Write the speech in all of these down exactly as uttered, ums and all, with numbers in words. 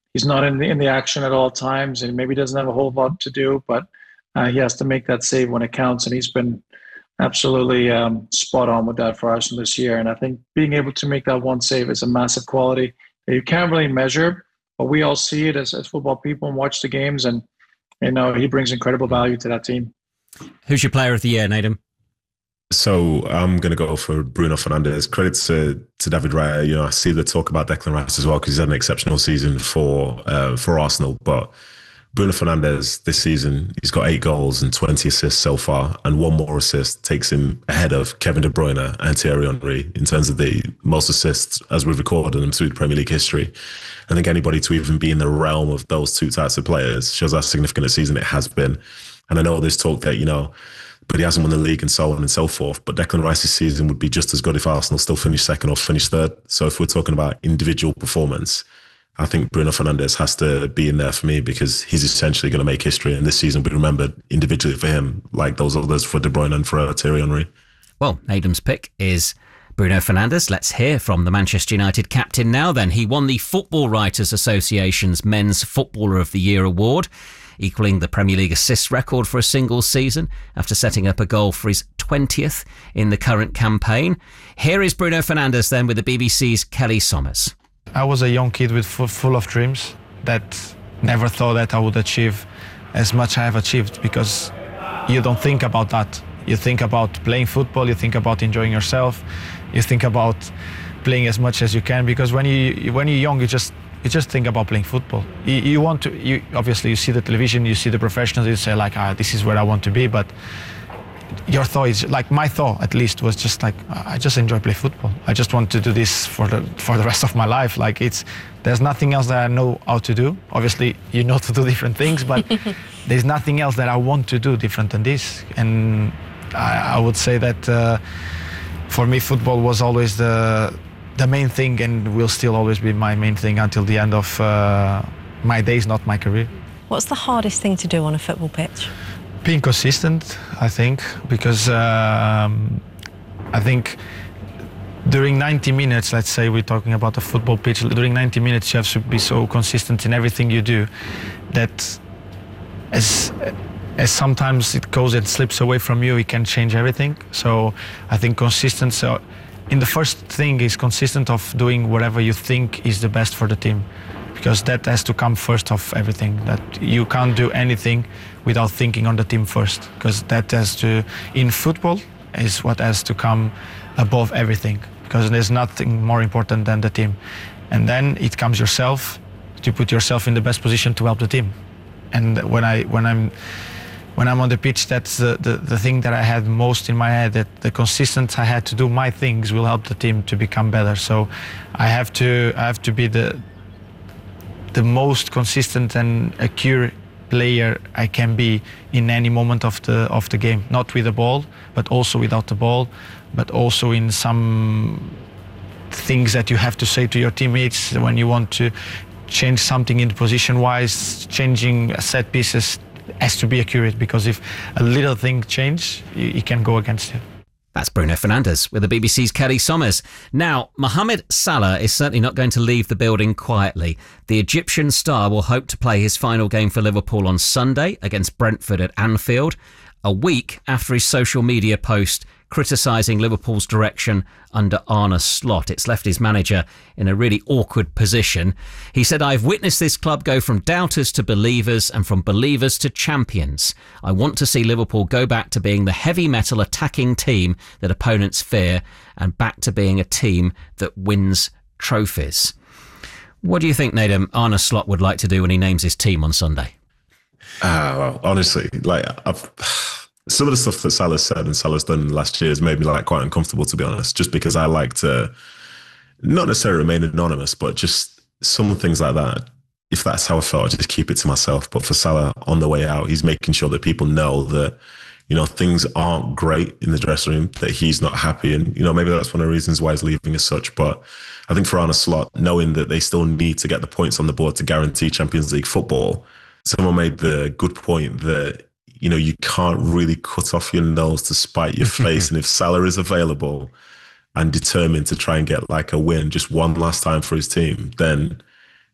he's not in the in the action at all times, and maybe doesn't have a whole lot to do, but uh, he has to make that save when it counts, and he's been absolutely um, spot on with that for Arsenal this year. And I think being able to make that one save is a massive quality that you can't really measure, but we all see it as, as football people and watch the games, and you know he brings incredible value to that team. Who's your player of the year, Nedum? So I'm going to go for Bruno Fernandes. Credit to, to David Raya. You know, I see the talk about Declan Rice as well because he's had an exceptional season for uh, for Arsenal. But Bruno Fernandes this season, he's got eight goals and twenty assists so far, and one more assist takes him ahead of Kevin De Bruyne and Thierry Henry in terms of the most assists as we've recorded them through the Premier League history. I think anybody to even be in the realm of those two types of players shows how significant a season it has been. And I know there's talk that, you know, but he hasn't won the league and so on and so forth. But Declan Rice's season would be just as good if Arsenal still finished second or finished third. So if we're talking about individual performance, I think Bruno Fernandes has to be in there for me because he's essentially going to make history. And this season will be remembered individually for him, like those others for De Bruyne and for Thierry Henry. Well, Nedum's pick is Bruno Fernandes. Let's hear from the Manchester United captain now then. He won the Football Writers Association's Men's Footballer of the Year award, equaling the Premier League assists record for a single season after setting up a goal for his twentieth in the current campaign. Here is Bruno Fernandes then with the B B C's Kelly Somers. I was a young kid with full of dreams that never thought that I would achieve as much I have achieved, because you don't think about that. You think about playing football, you think about enjoying yourself, you think about playing as much as you can, because when you when you're young, you just You just think about playing football. You, you want to, you, obviously you see the television, you see the professionals, you say like, ah, this is where I want to be, but your thought is, like my thought at least was just like, I just enjoy play football. I just want to do this for the for the rest of my life. Like it's, there's nothing else that I know how to do. Obviously you know to do different things, but there's nothing else that I want to do different than this. And I, I would say that uh, for me football was always the the main thing, and will still always be my main thing until the end of uh, my days, not my career. What's the hardest thing to do on a football pitch? Being consistent, I think, because um, I think during ninety minutes, let's say we're talking about a football pitch, during ninety minutes you have to be so consistent in everything you do that as as sometimes it goes and slips away from you, it can change everything. So I think consistency in the first thing is consistent of doing whatever you think is the best for the team, because that has to come first of everything. That you can't do anything without thinking on the team first, because that has to, in football, is what has to come above everything, because there's nothing more important than the team. And then it comes yourself to put yourself in the best position to help the team. And when I when I'm when I'm on the pitch, that's the, the, the thing that I had most in my head, that the consistent I had to do my things will help the team to become better. So I have to I have to be the the most consistent and accurate player I can be in any moment of the of the game, not with the ball, but also without the ball, but also in some things that you have to say to your teammates when you want to change something in position wise, changing set pieces has to be accurate, because if a little thing change, it can go against you. That's Bruno Fernandes with the B B C's Kelly Somers. Now, Mohamed Salah is certainly not going to leave the building quietly. The Egyptian star will hope to play his final game for Liverpool on Sunday against Brentford at Anfield, a week after his social media post criticising Liverpool's direction under Arne Slot. It's left his manager in a really awkward position. He said, "I've witnessed this club go from doubters to believers and from believers to champions. I want to see Liverpool go back to being the heavy metal attacking team that opponents fear and back to being a team that wins trophies." What do you think, Nedum, Arne Slot would like to do when he names his team on Sunday? Uh, well, honestly, like I've... some of the stuff that Salah's said and Salah's done last year has made me like quite uncomfortable, to be honest, just because I like to not necessarily remain anonymous, but just some things like that. If that's how I felt, I just keep it to myself. But for Salah, on the way out, he's making sure that people know that, you know, things aren't great in the dressing room, that he's not happy. And, you know, maybe that's one of the reasons why he's leaving as such. But I think for Arne Slot, knowing that they still need to get the points on the board to guarantee Champions League football, someone made the good point that, you know, you can't really cut off your nose to spite your face. And if Salah is available and determined to try and get like a win just one last time for his team, then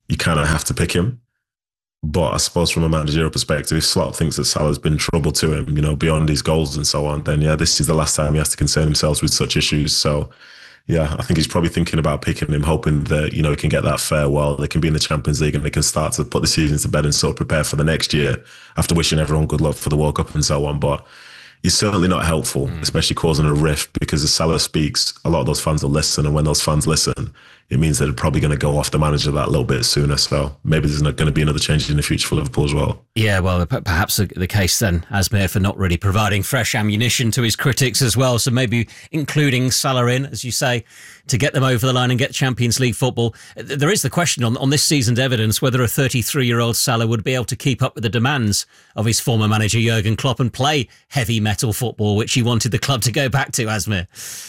you kind of have to pick him. But I suppose from a managerial perspective, if Slot thinks that Salah's been trouble to him, you know, beyond his goals and so on, then yeah, this is the last time he has to concern himself with such issues. So yeah, I think he's probably thinking about picking him, hoping that, you know, he can get that farewell, they can be in the Champions League and they can start to put the season to bed and sort of prepare for the next year after wishing everyone good luck for the World Cup and so on. But he's certainly not helpful, mm. especially causing a rift, because as Salah speaks, a lot of those fans will listen. And when those fans listen, it means they're probably going to go off the manager that little bit sooner. So maybe there's not going to be another change in the future for Liverpool as well. Yeah, well, perhaps the case then, Asmir, for not really providing fresh ammunition to his critics as well. So maybe including Salah in, as you say, to get them over the line and get Champions League football. There is the question on, on this season's evidence whether a thirty-three-year-old Salah would be able to keep up with the demands of his former manager Jurgen Klopp and play heavy metal football, which he wanted the club to go back to, Asmir.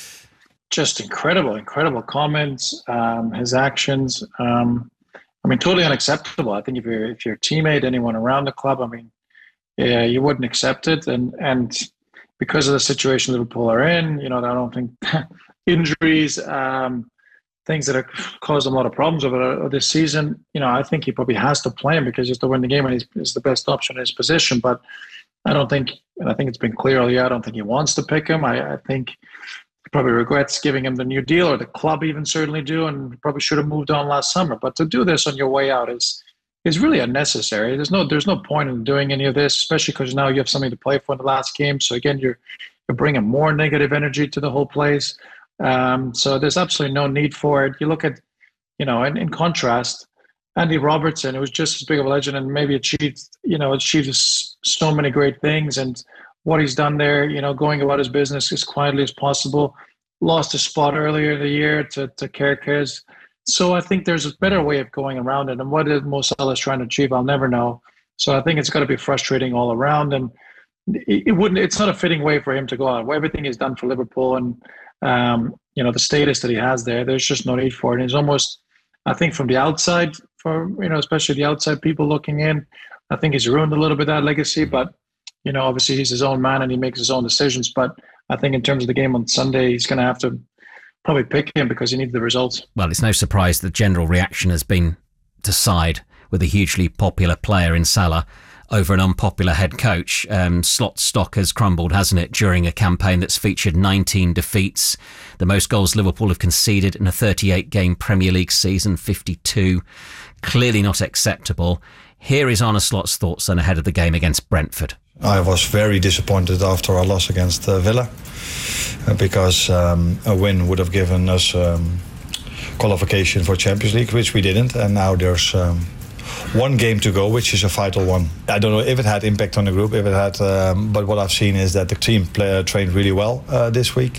Just incredible, incredible comments, um, his actions. Um, I mean, totally unacceptable. I think if you're if your teammate, anyone around the club, I mean, yeah, you wouldn't accept it. And and because of the situation Liverpool are in, you know, I don't think injuries, um, things that have caused them a lot of problems over this season. You know, I think he probably has to play him because he's to win the game and he's, he's the best option in his position. But I don't think, and I think it's been clear all year, I don't think he wants to pick him. I, I think. Probably regrets giving him the new deal, or the club even certainly do, and probably should have moved on last summer. But to do this on your way out is is really unnecessary. There's no there's no point in doing any of this, especially because now you have something to play for in the last game. So again, you're you're bringing more negative energy to the whole place. Um, so there's absolutely no need for it. You look at, you know, in, in contrast, Andy Robertson, who was just as big of a legend and maybe achieved, you know, achieved so many great things, and what he's done there, you know, going about his business as quietly as possible, lost a spot earlier in the year to, to Kerkez. So I think there's a better way of going around it. And what Mo Salah is trying to achieve, I'll never know. So I think it's got to be frustrating all around. And it, it wouldn't, it's not a fitting way for him to go out. Everything he's done for Liverpool and, um, you know, the status that he has there, there's just no need for it. And he's almost, I think from the outside, for, you know, especially the outside people looking in, I think he's ruined a little bit of that legacy, but you know, obviously he's his own man and he makes his own decisions. But I think in terms of the game on Sunday, he's going to have to probably pick him because he needs the results. Well, it's no surprise the general reaction has been to side with a hugely popular player in Salah over an unpopular head coach. Um, Slot's stock has crumbled, hasn't it, during a campaign that's featured nineteen defeats, the most goals Liverpool have conceded in a thirty-eight game Premier League season, fifty-two. Clearly not acceptable. Here is Arne Slot's thoughts then ahead of the game against Brentford. I was very disappointed after our loss against uh, Villa uh, because um, a win would have given us um, qualification for Champions League, which we didn't, and now there's um, one game to go, which is a vital one. I don't know if it had impact on the group, if it had, um, but what I've seen is that the team play, trained really well uh, this week,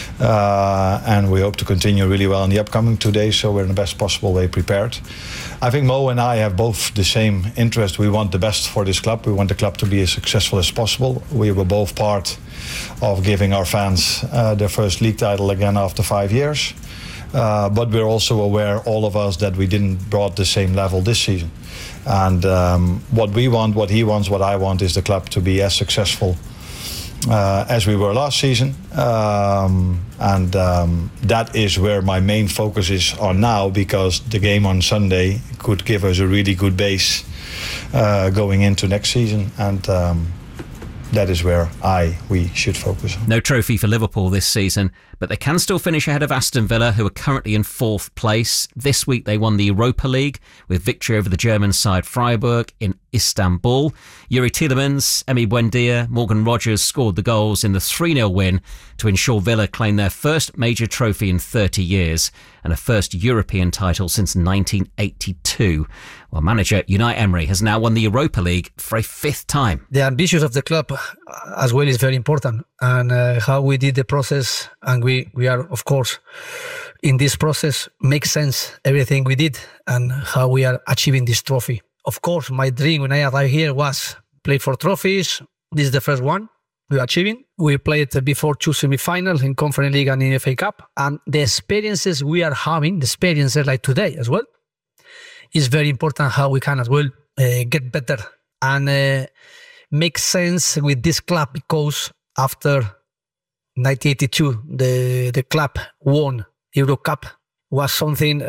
uh, and we hope to continue really well in the upcoming two days, so we're in the best possible way prepared. I think Mo and I have both the same interest. We want the best for this club. We want the club to be as successful as possible. We were both part of giving our fans uh, their first league title again after five years. Uh, but we're also aware, all of us, that we didn't brought the same level this season. And um, what we want, what he wants, what I want is the club to be as successful uh, as we were last season. Um, and um, that is where my main focus is on now, because the game on Sunday could give us a really good base uh, going into next season. And um, that is where I, we should focus on. No trophy for Liverpool this season, but they can still finish ahead of Aston Villa, who are currently in fourth place. This week they won the Europa League with victory over the German side Freiburg in Istanbul. Yuri Tielemans, Emi Buendia, Morgan Rogers scored the goals in the three nil win to ensure Villa claim their first major trophy in thirty years and a first European title since nineteen eighty-two. While manager Unai Emery has now won the Europa League for a fifth time. The ambitions of the club as well is very important, and uh, how we did the process, and we, we are, of course, in this process, makes sense, everything we did, and how we are achieving this trophy. Of course, my dream when I arrived here was play for trophies. This is the first one we are achieving. We played before two semi-finals in Conference League and in F A Cup, and the experiences we are having, the experiences like today as well, is very important how we can as well uh, get better and uh, make sense with this club, because after nineteen eighty-two, the, the club won Euro Cup was something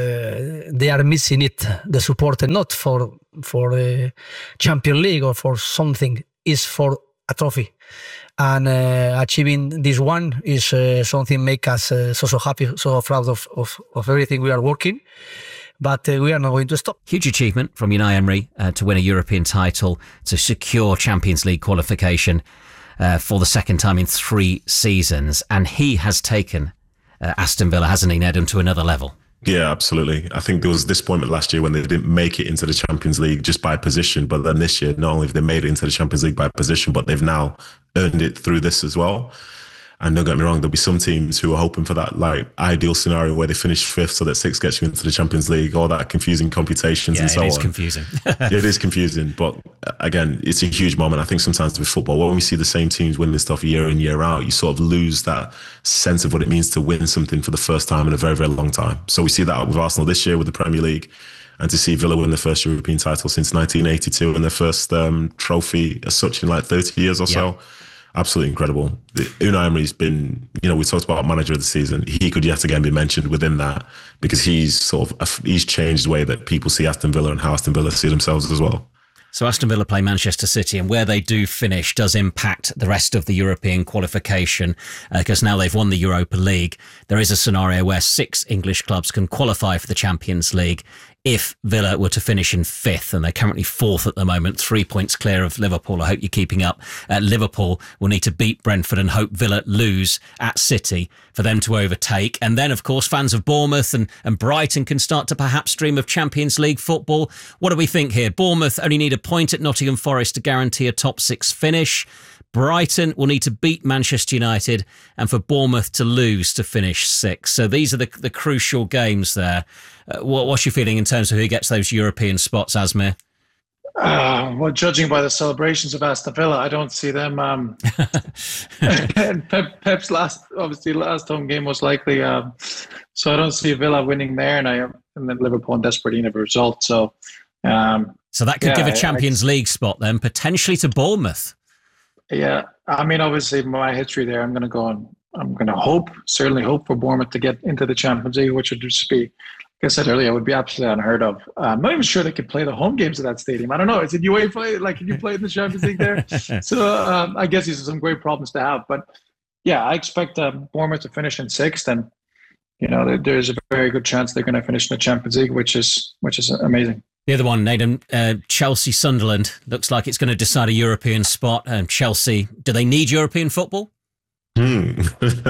uh, they are missing it. The support, not for for the Champions League or for something, is for a trophy. And uh, achieving this one is uh, something make us uh, so so happy, so proud of, of, of everything we are working. But uh, we are not going to stop. Huge achievement from Unai Emery uh, to win a European title, to secure Champions League qualification uh, for the second time in three seasons. And he has taken uh, Aston Villa, hasn't he, Nedum, to another level? Yeah, absolutely. I think there was disappointment last year when they didn't make it into the Champions League just by position. But then this year, not only have they made it into the Champions League by position, but they've now earned it through this as well. And don't get me wrong, there'll be some teams who are hoping for that like ideal scenario where they finish fifth so that six gets you into the Champions League, all that confusing computations yeah, and so on. It is confusing. It is confusing. But again, it's a huge moment. I think sometimes with football, when we see the same teams winning stuff year in, year out, you sort of lose that sense of what it means to win something for the first time in a very, very long time. So we see that with Arsenal this year with the Premier League, and to see Villa win the first European title since nineteen eighty-two and their first um, trophy as such in like thirty years or so. Yeah. Absolutely incredible. Unai Emery's been, you know, we talked about manager of the season. He could yet again be mentioned within that because he's sort of, he's changed the way that people see Aston Villa and how Aston Villa see themselves as well. So Aston Villa play Manchester City, and where they do finish does impact the rest of the European qualification because uh, now they've won the Europa League. There is a scenario where six English clubs can qualify for the Champions League if Villa were to finish in fifth, and they're currently fourth at the moment, three points clear of Liverpool. I hope you're keeping up. Uh, Liverpool will need to beat Brentford and hope Villa lose at City for them to overtake. And then, of course, fans of Bournemouth and, and Brighton can start to perhaps dream of Champions League football. What do we think here? Bournemouth only need a point at Nottingham Forest to guarantee a top six finish. Brighton will need to beat Manchester United and for Bournemouth to lose to finish sixth. So these are the the crucial games there. Uh, what, what's your feeling in terms of who gets those European spots, Asmir? Uh, well, judging by the celebrations of Aston Villa, I don't see them. Um, and Pep, Pep's last, obviously, last home game was likely. Um, so I don't see Villa winning there, and I and then Liverpool in desperate need of a result. So, um, so that could yeah, give a Champions I, League spot then potentially to Bournemouth. Yeah, I mean, obviously, my history there, I'm going to go on. I'm going to hope, certainly hope for Bournemouth to get into the Champions League, which would just be, like I said earlier, would be absolutely unheard of. Uh, I'm not even sure they could play the home games at that stadium. I don't know. Is it UEFA? Like, can you play in the Champions League there? So um, I guess these are some great problems to have. But yeah, I expect um, Bournemouth to finish in sixth, and you know, there, there's a very good chance they're going to finish in the Champions League, which is which is amazing. The other one, Nathan, uh, Chelsea-Sunderland, looks like it's going to decide a European spot. Um, Chelsea, do they need European football? Hmm.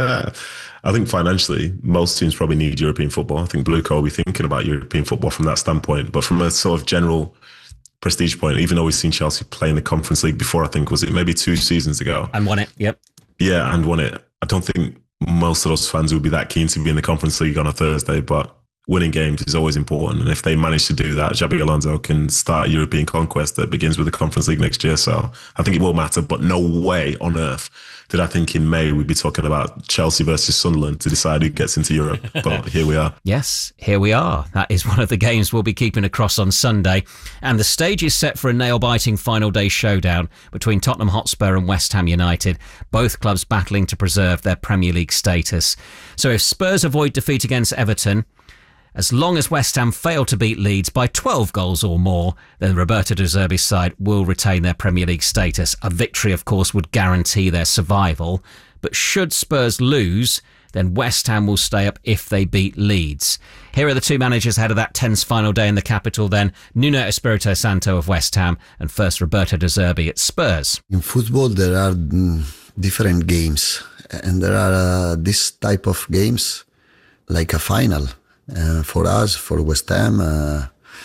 I think financially, most teams probably need European football. I think Blue Co will be thinking about European football from that standpoint. But from a sort of general prestige point, even though we've seen Chelsea play in the Conference League before, I think, was it maybe two seasons ago? And won it, yep. Yeah, and won it. I don't think most of those fans would be that keen to be in the Conference League on a Thursday, but winning games is always important. And if they manage to do that, Xabi Alonso can start a European conquest that begins with the Conference League next year. So I think it will matter, but no way on earth did I think in May we'd be talking about Chelsea versus Sunderland to decide who gets into Europe. But here we are. Yes, here we are. That is one of the games we'll be keeping across on Sunday. And the stage is set for a nail-biting final day showdown between Tottenham Hotspur and West Ham United, both clubs battling to preserve their Premier League status. So if Spurs avoid defeat against Everton, as long as West Ham fail to beat Leeds by twelve goals or more, then Roberto De Zerbi's side will retain their Premier League status. A victory, of course, would guarantee their survival. But should Spurs lose, then West Ham will stay up if they beat Leeds. Here are the two managers ahead of that tense final day in the capital then. Nuno Espirito Santo of West Ham and first Roberto De Zerbi at Spurs. In football, there are mm, different games. And there are uh, this type of games like a final. Uh, for us, for West Ham, uh,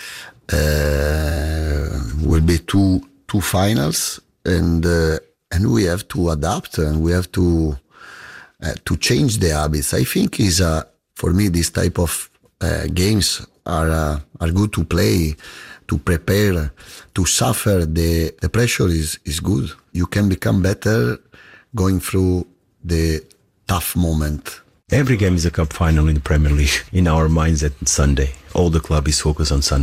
uh, will be two two finals, and uh, and we have to adapt and we have to uh, to change the habits. I think is uh, for me this type of uh, games are uh, are good to play, to prepare, to suffer. The the pressure is is good. You can become better going through the tough moment. Every game is a cup final in the Premier League. In our minds, at Sunday, all the club is focused on Sunday.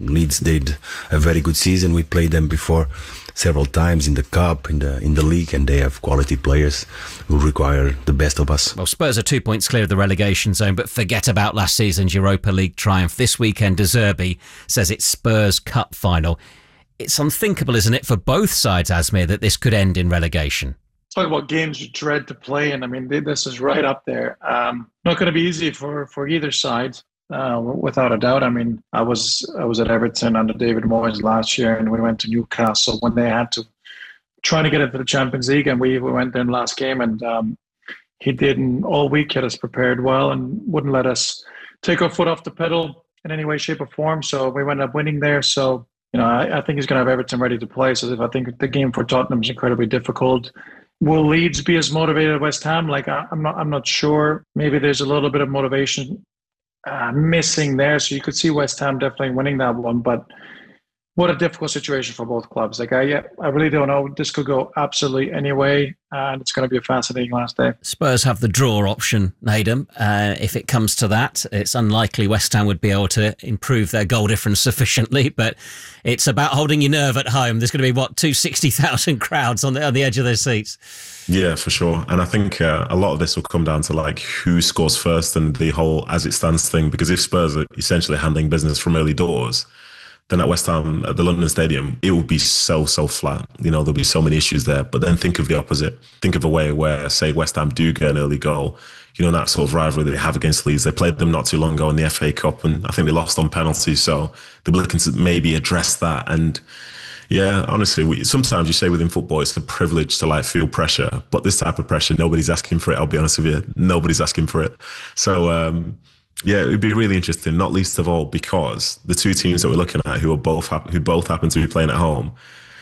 Leeds did a very good season. We played them before several times in the cup, in the in the league, and they have quality players who require the best of us. Well, Spurs are two points clear of the relegation zone, but forget about last season's Europa League triumph. This weekend, De Zerbi says it's Spurs Cup final. It's unthinkable, isn't it, for both sides, Asmir, that this could end in relegation? Talk about games you dread to play, and I mean, this is right up there. Um, not going to be easy for, for either side. Uh, without a doubt. I mean, I was I was at Everton under David Moyes last year, and we went to Newcastle when they had to try to get into the Champions League, and we, we went there in the last game, and um, he didn't all week get us prepared well and wouldn't let us take our foot off the pedal in any way, shape, or form. So we ended up winning there. So you know, I, I think he's going to have Everton ready to play. So if I think the game for Tottenham is incredibly difficult. Will Leeds be as motivated as West Ham? Like I, I'm not I'm not sure. Maybe there's a little bit of motivation Uh, missing there, so you could see West Ham definitely winning that one. But what a difficult situation for both clubs. Like I, yeah, I really don't know. This could go absolutely any way, and it's going to be a fascinating last day. Spurs have the draw option, Nedum. Uh, if it comes to that, it's unlikely West Ham would be able to improve their goal difference sufficiently. But it's about holding your nerve at home. There's going to be what two sixty thousand crowds on the on the edge of their seats. Yeah, for sure. And I think uh, a lot of this will come down to like who scores first and the whole as it stands thing. Because if Spurs are essentially handling business from early doors, then at West Ham, at the London Stadium, it will be so, so flat. You know, there'll be so many issues there. But then think of the opposite. Think of a way where, say, West Ham do get an early goal. You know, that sort of rivalry they have against Leeds. They played them not too long ago in the F A Cup, and I think they lost on penalties. So they'll be looking to maybe address that. And yeah, honestly, we, sometimes you say within football, it's a privilege to like feel pressure, but this type of pressure, nobody's asking for it. I'll be honest with you, nobody's asking for it. So um, yeah, it would be really interesting, not least of all because the two teams that we're looking at, who are both who both happen to be playing at home.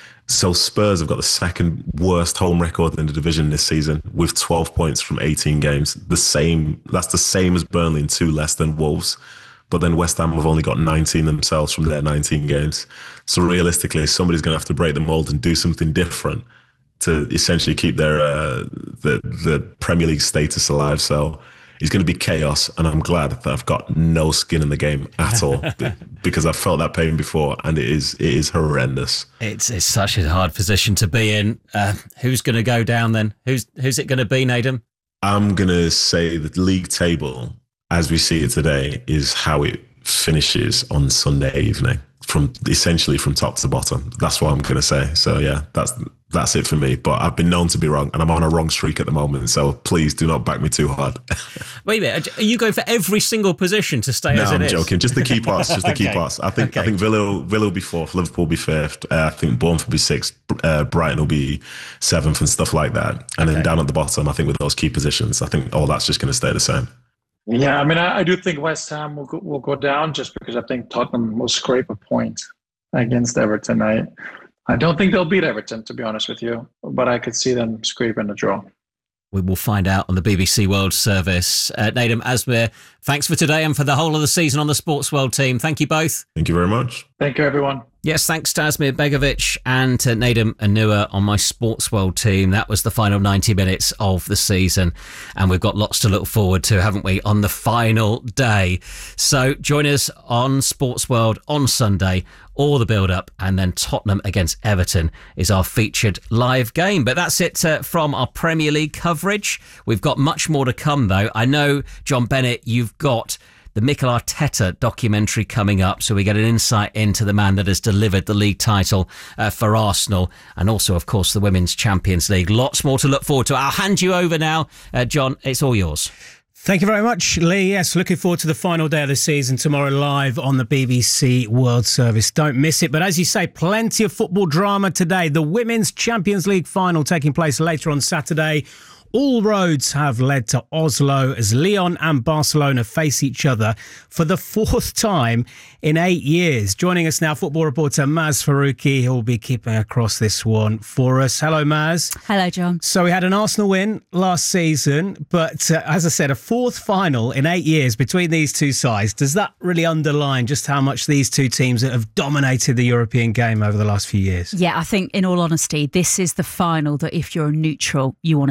So Spurs have got the second worst home record in the division this season with twelve points from eighteen games. The same, that's the same as Burnley and two less than Wolves. But then West Ham have only got nineteen themselves from their nineteen games. So realistically, somebody's going to have to break the mold and do something different to essentially keep their uh, the the Premier League status alive. So it's going to be chaos, and I'm glad that I've got no skin in the game at all because I've felt that pain before, and it is it is horrendous. It's it's such a hard position to be in. Uh, who's going to go down then? Who's who's it going to be, Nedum? I'm going to say the league table, as we see it today, is how it finishes on Sunday evening, from essentially from top to bottom. That's what I'm going to say. So yeah, that's that's it for me. But I've been known to be wrong, and I'm on a wrong streak at the moment. So please do not back me too hard. Wait a minute, are you going for every single position to stay no, as it I'm is? No, I'm joking. Just the key parts. Just the key okay. parts. I think okay. I think Villa Villa will be fourth, Liverpool will be fifth. Uh, I think Bournemouth will be sixth. Uh, Brighton will be seventh, and stuff like that. And okay. then down at the bottom, I think with those key positions, I think all that's just going to stay the same. Yeah, I mean, I, I do think West Ham will go, will go down just because I think Tottenham will scrape a point against Everton. I I don't think they'll beat Everton, to be honest with you, but I could see them scraping a draw. We will find out on the B B C World Service. Uh, Nedum, Asmir, thanks for today and for the whole of the season on the Sports World team. Thank you both. Thank you very much. Thank you, everyone. Yes, thanks to Asmir Begovic and to Nedum Onuoha on my Sports World team. That was the final ninety minutes of the season, and we've got lots to look forward to, haven't we, on the final day. So join us on Sports World on Sunday, all the build-up, and then Tottenham against Everton is our featured live game. But that's it uh, from our Premier League coverage. We've got much more to come, though. I know, John Bennett, you've got the Mikel Arteta documentary coming up, so we get an insight into the man that has delivered the league title uh, for Arsenal, and also, of course, the Women's Champions League. Lots more to look forward to. I'll hand you over now. Uh, John, it's all yours. Thank you very much, Lee. Yes, looking forward to the final day of the season tomorrow live on the B B C World Service. Don't miss it. But as you say, plenty of football drama today. The Women's Champions League final taking place later on Saturday. All roads have led to Oslo as Lyon and Barcelona face each other for the fourth time in eight years. Joining us now, football reporter Maz Faruqi, who will be keeping across this one for us. Hello, Maz. Hello, John. So we had an Arsenal win last season, but uh, as I said, a fourth final in eight years between these two sides. Does that really underline just how much these two teams have dominated the European game over the last few years? Yeah, I think, in all honesty, this is the final that if you're a neutral, you want to see. This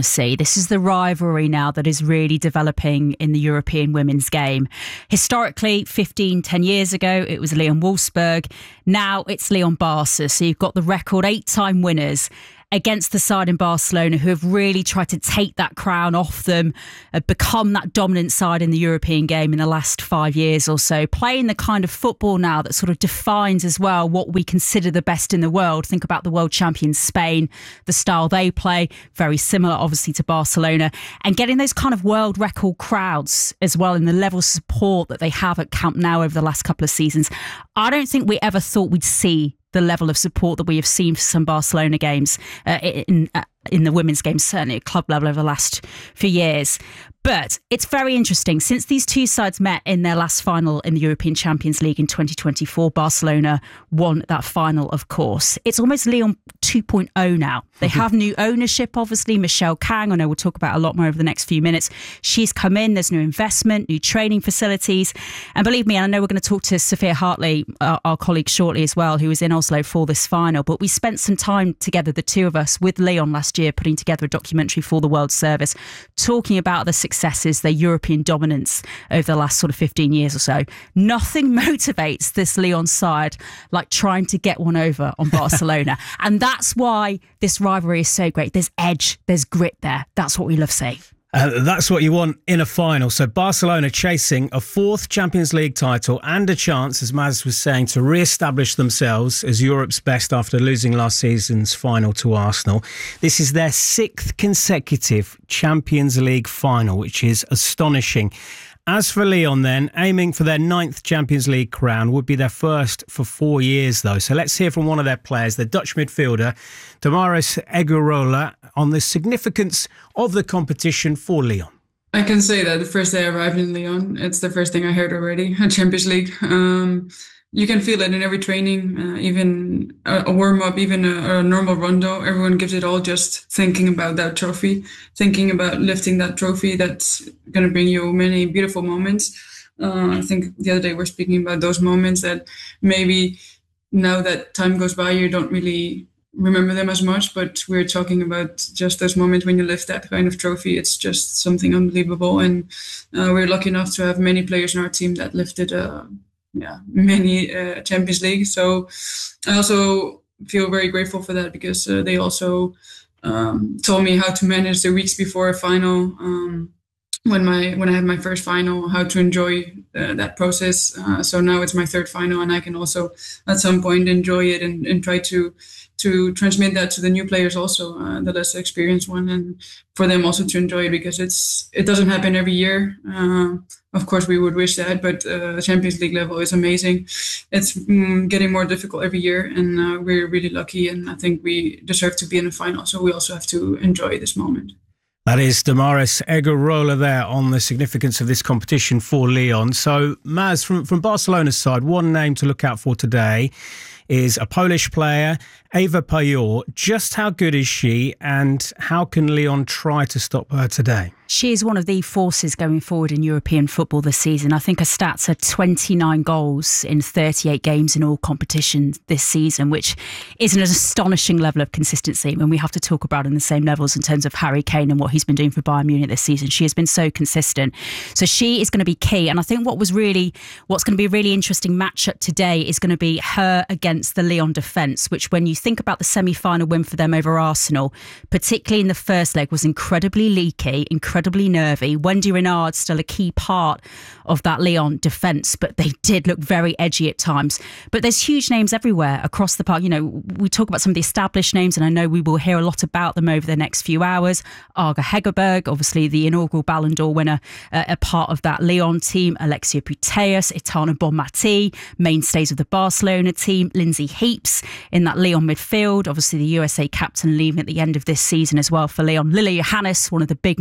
This is the rivalry now that is really developing in the European women's game. Historically, fifteen, ten years ago, it was Lyon Wolfsburg. Now it's Lyon Barca. So you've got the record eight-time winners against the side in Barcelona who have really tried to take that crown off them, uh, become that dominant side in the European game in the last five years or so, playing the kind of football now that sort of defines as well what we consider the best in the world. Think about the world champions Spain, the style they play, very similar obviously to Barcelona, and getting those kind of world record crowds as well in the level of support that they have at Camp Nou over the last couple of seasons. I don't think we ever thought we'd see the level of support that we have seen for some Barcelona games uh, in uh, in the women's games, certainly at club level over the last few years. But it's very interesting. Since these two sides met in their last final in the European Champions League in twenty twenty-four, Barcelona won that final, of course. It's almost Lyon two point oh now. They have new ownership, obviously. Michelle Kang, I know we'll talk about a lot more over the next few minutes. She's come in. There's new investment, new training facilities. And believe me, I know we're going to talk to Sophia Hartley, our, our colleague, shortly as well, who was in Oslo for this final. But we spent some time together, the two of us, with Lyon last year, putting together a documentary for the World Service, talking about the successes, their European dominance over the last sort of fifteen years or so. Nothing motivates this Lyon side like trying to get one over on Barcelona. And that's why this rivalry is so great. There's edge, there's grit there. That's what we love seeing. Uh, that's what you want in a final. So Barcelona chasing a fourth Champions League title and a chance, as Maz was saying, to re-establish themselves as Europe's best after losing last season's final to Arsenal. This is their sixth consecutive Champions League final, which is astonishing. As for Lyon then, aiming for their ninth Champions League crown, would be their first for four years though. So let's hear from one of their players, the Dutch midfielder, Damaris Eguirola, on the significance of the competition for Lyon. I can say that the first day I arrived in Lyon, it's the first thing I heard already, a Champions League. Um, you can feel it in every training, uh, even a, a warm-up, even a, a normal rondo. Everyone gives it all just thinking about that trophy, thinking about lifting that trophy that's going to bring you many beautiful moments. Uh, I think the other day we're speaking about those moments that maybe now that time goes by, you don't really remember them as much, but we're talking about just those moments when you lift that kind of trophy. It's just something unbelievable. And uh, we're lucky enough to have many players in our team that lifted uh, yeah, many uh, Champions League. So I also feel very grateful for that because uh, they also um, told me how to manage the weeks before a final. Um, when my when I had my first final, how to enjoy uh, that process. Uh, so now it's my third final, and I can also at some point enjoy it and, and try to to transmit that to the new players also, uh, the less experienced one, and for them also to enjoy it because it's it doesn't happen every year. Uh, of course, we would wish that, but uh, the Champions League level is amazing. It's mm, getting more difficult every year, and uh, we're really lucky, and I think we deserve to be in the final. So we also have to enjoy this moment. That is Damaris Eguirola there on the significance of this competition for Lyon. So, Maz, from, from Barcelona's side, one name to look out for today is a Polish player, Eva Pajor. Just how good is she, and how can Lyon try to stop her today? She is one of the forces going forward in European football this season. I think her stats are twenty-nine goals in thirty-eight games in all competitions this season, which is an astonishing level of consistency. I mean, we have to talk about it in the same levels in terms of Harry Kane and what he's been doing for Bayern Munich this season. She has been so consistent. So she is going to be key. And I think what was really, what's going to be a really interesting matchup today is going to be her against the Lyon defence, which when you think about the semi-final win for them over Arsenal, particularly in the first leg, was incredibly leaky, incredibly incredibly nervy. Wendy Renard still a key part of that Lyon defence, but they did look very edgy at times. But there's huge names everywhere across the park. You know, we talk about some of the established names, and I know we will hear a lot about them over the next few hours. Arga Hegerberg, obviously the inaugural Ballon d'Or winner, uh, a part of that Lyon team. Alexia Putellas, Etana Bonmati, mainstays of the Barcelona team. Lindsay Heaps in that Lyon midfield. Obviously the U S A captain leaving at the end of this season as well for Lyon. Lily Johannes, one of the big names we're going to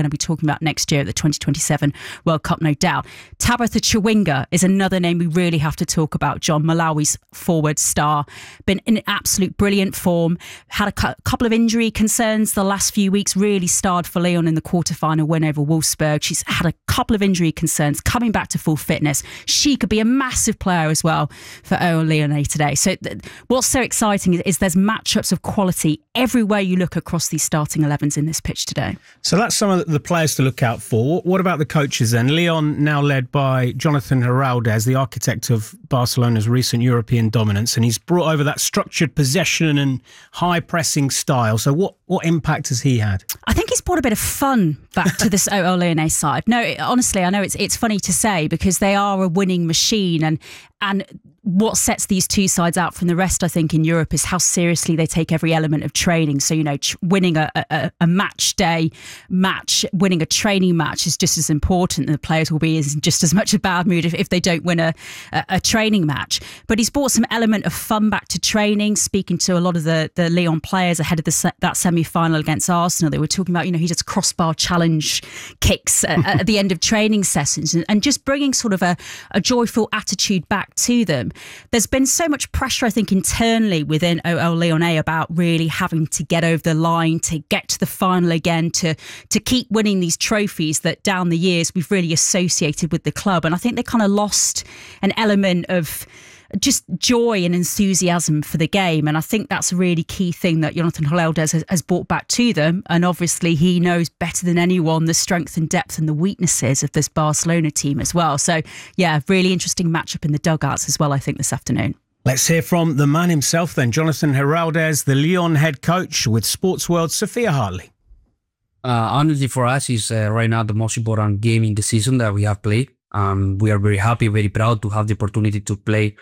to be talking about next year at the twenty twenty-seven World Cup, no doubt. Tabitha Chawinga is another name we really have to talk about. John, Malawi's forward star, been in absolute brilliant form, had a cu- couple of injury concerns the last few weeks, really starred for Lyon in the quarterfinal win over Wolfsburg. She's had a couple of injury concerns, coming back to full fitness. She could be a massive player as well for O L Lyonnais today. So th- what's so exciting is, is there's matchups of quality everywhere you look across these starting elevens in this pitch today. So that's some of the players to look out for. What about the coaches then? Lyon now led by Jonathan Heraldez, the architect of Barcelona's recent European dominance, and he's brought over that structured possession and high pressing style. So what, what impact has he had? I think he's brought a bit of fun back to this O L Lyonnais side. No, it, honestly, I know it's it's funny to say because they are a winning machine, and and what sets these two sides out from the rest, I think, in Europe is how seriously they take every element of training. So, you know, tr- winning a, a, a match day match, winning a training match is just as important, and the players will be in just as much a bad mood if, if they don't win a, a, a training match. But he's brought some element of fun back to training, speaking to a lot of the, the Lyon players ahead of the se- that semi-final against Arsenal. They were talking about, you know, he does crossbar challenge kicks at, at the end of training sessions, and, and just bringing sort of a, a joyful attitude back to them. There's been so much pressure, I think, internally within O L Lyonnais about really having to get over the line, to get to the final again, to to keep winning these trophies that down the years we've really associated with the club. And I think they kind of lost an element of just joy and enthusiasm for the game. And I think that's a really key thing that Jonathan Heraldez has, has brought back to them. And obviously he knows better than anyone the strength and depth and the weaknesses of this Barcelona team as well. So yeah, really interesting matchup in the dugouts as well, I think, this afternoon. Let's hear from the man himself then, Jonathan Heraldez, the Lyon head coach, with Sports World's Sophia Hartley. Uh, honestly, for us, it's uh, right now the most important game in the season that we have played. Um, we are very happy, very proud to have the opportunity to play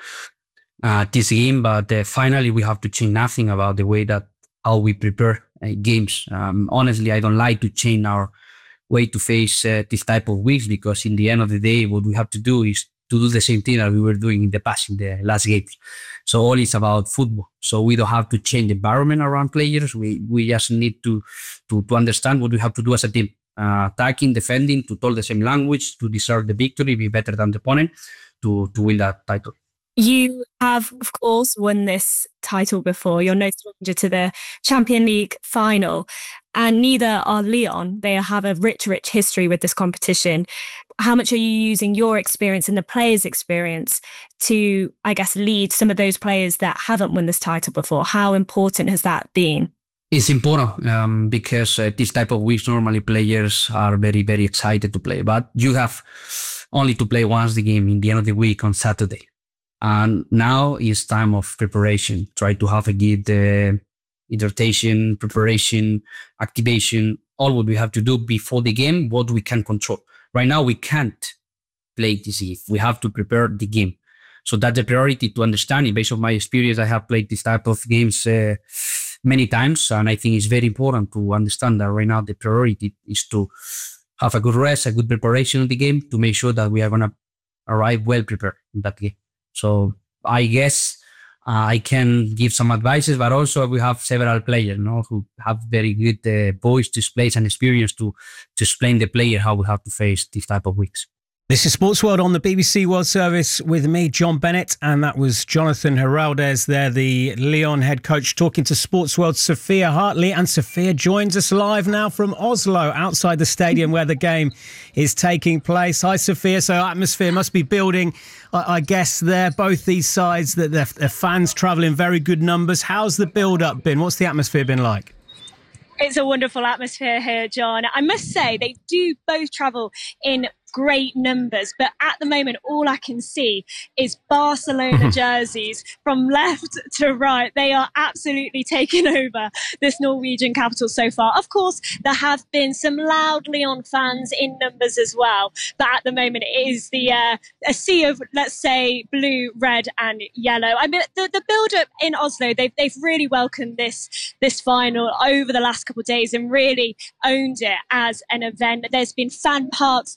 uh, this game, but uh, finally we have to change nothing about the way that how we prepare uh, games. Um, honestly, I don't like to change our way to face uh, this type of weeks, because in the end of the day, what we have to do is to do the same thing that we were doing in the past, in the last games. So all is about football. So we don't have to change the environment around players. We we just need to to, to understand what we have to do as a team. Uh, attacking, defending, to talk the same language, to deserve the victory, be better than the opponent, to, to win that title. You have, of course, won this title before. You're no stranger to the Champions League final. And neither are Lyon. They have a rich, rich history with this competition. How much are you using your experience and the players' experience to, I guess, lead some of those players that haven't won this title before? How important has that been? It's important um, because uh, this type of weeks, normally players are very, very excited to play. But you have only to play once the game in the end of the week on Saturday. And now it's time of preparation. Try to have a good uh, hydration, preparation, activation, all what we have to do before the game, what we can control. Right now, we can't play this game. We have to prepare the game. So that's the priority to understand it. Based on my experience, I have played this type of games uh, many times. And I think it's very important to understand that right now the priority is to have a good rest, a good preparation of the game to make sure that we are going to arrive well prepared in that game. So I guess uh, I can give some advices, but also we have several players, you know, who have very good uh, voice to display and experience to, to explain the player how we have to face this type of weeks. This is Sports World on the B B C World Service with me, John Bennett, and that was Jonathan Heraldez there, the Lyon head coach, talking to Sports World's Sophia Hartley. And Sophia joins us live now from Oslo, outside the stadium where the game is taking place. Hi, Sophia. So atmosphere must be building, I, I guess, there. Both these sides, that their fans travel in very good numbers. How's the build-up been? What's the atmosphere been like? It's a wonderful atmosphere here, John. I must say, they do both travel in great numbers, but at the moment all I can see is Barcelona jerseys from left to right. They are absolutely taking over this Norwegian capital so far. Of course, there have been some loud Lyon fans in numbers as well, but at the moment it is the uh, a sea of, let's say, blue, red and yellow. I mean, the, the build-up in Oslo, they've, they've really welcomed this this final over the last couple of days and really owned it as an event. There's been fan parks dotted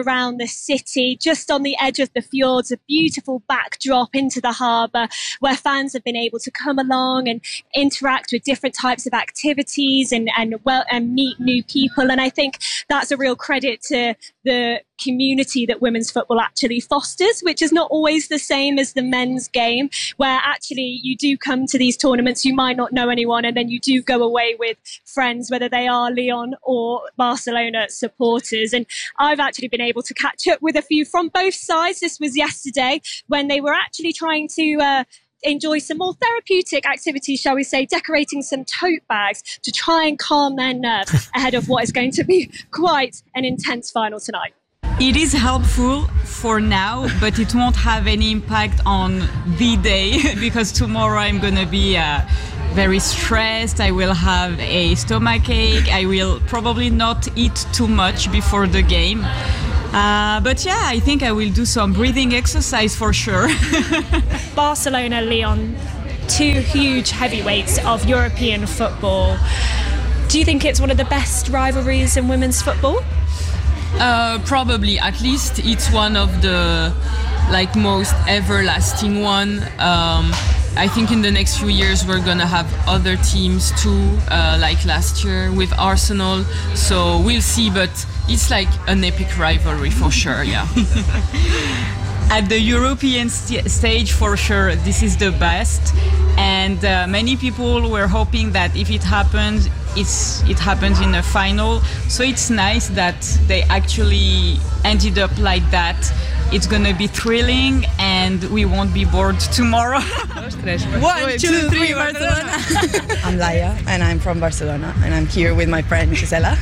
around the city, just on the edge of the fjords, a beautiful backdrop into the harbour where fans have been able to come along and interact with different types of activities and, and, well, and meet new people. And I think that's a real credit to the community that women's football actually fosters, which is not always the same as the men's game, where actually you do come to these tournaments, you might not know anyone, and then you do go away with friends, whether they are Lyon or Barcelona supporters. And I've actually been able to catch up with a few from both sides. This was yesterday when they were actually trying to uh, enjoy some more therapeutic activities, shall we say, decorating some tote bags to try and calm their nerves ahead of what is going to be quite an intense final tonight. It is helpful for now, but it won't have any impact on the day because tomorrow I'm going to be uh, very stressed. I will have a stomach ache. I will probably not eat too much before the game. Uh, but yeah, I think I will do some breathing exercise for sure. Barcelona, Lyon, two huge heavyweights of European football. Do you think it's one of the best rivalries in women's football? Uh, probably. At least it's one of the like most everlasting one. Um, I think in the next few years we're gonna have other teams too, uh, like last year with Arsenal. So we'll see, but it's like an epic rivalry for sure. Yeah. At the European st- stage, for sure, this is the best. And uh, many people were hoping that if it happens, it's, it happens in a final. So it's nice that they actually ended up like that. It's going to be thrilling and we won't be bored tomorrow. One, two, three, Barcelona. I'm Laia and I'm from Barcelona and I'm here with my friend Gisela.